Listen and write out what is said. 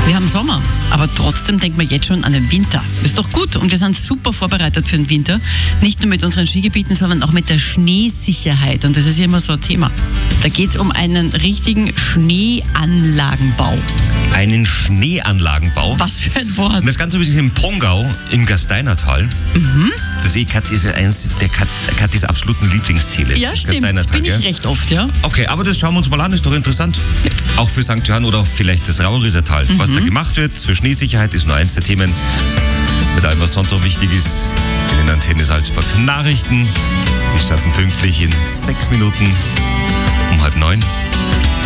Wir haben Sommer, aber trotzdem denkt man jetzt schon an den Winter. Ist doch gut und wir sind super vorbereitet für den Winter. Nicht nur mit unseren Skigebieten, sondern auch mit der Schneesicherheit. Und das ist ja immer so ein Thema. Da geht es um einen richtigen Schneeanlagenbau. Einen Schneeanlagenbau? Was für ein Wort. Das Ganze ist in Pongau im Gasteinertal. Das Kat ist eins der Katis absoluten Lieblingstäle. Ja, stimmt. Das bin ich recht oft, ja. Okay, aber das schauen wir uns mal an, ist doch interessant. Ja. Auch für St. Johann oder vielleicht das Raurischer Tal. Was da gemacht wird für Schneesicherheit ist nur eins der Themen. Mit allem, was sonst so wichtig ist, in den Antenne Salzburg Nachrichten. Die starten pünktlich in 6 Minuten um 8:30.